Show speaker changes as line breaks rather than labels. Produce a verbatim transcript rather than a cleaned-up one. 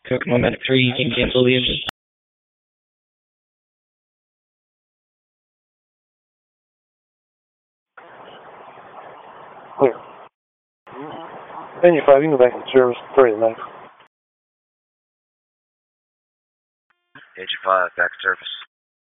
Kokomo Medic three, you can cancel the engine.
Clear. Venue five, you can go back in service, thirty minutes.
Engine five, back to surface.